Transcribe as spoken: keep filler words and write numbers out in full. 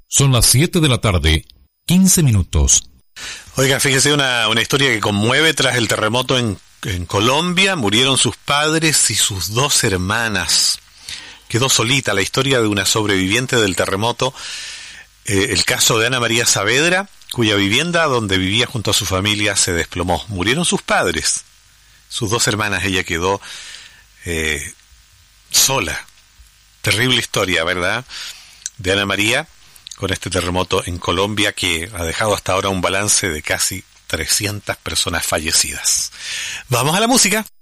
Son las siete de la tarde, quince minutos. Oiga, fíjese una, una historia que conmueve. Tras el terremoto en, en Colombia, murieron sus padres y sus dos hermanas. Quedó solita la historia de una sobreviviente del terremoto. Eh, el caso de Ana María Saavedra, cuya vivienda donde vivía junto a su familia se desplomó. Murieron sus padres, sus dos hermanas. Ella quedó eh, sola. Terrible historia, ¿verdad?, de Ana María con este terremoto en Colombia, que ha dejado hasta ahora un balance de casi trescientas personas fallecidas. Vamos a la música.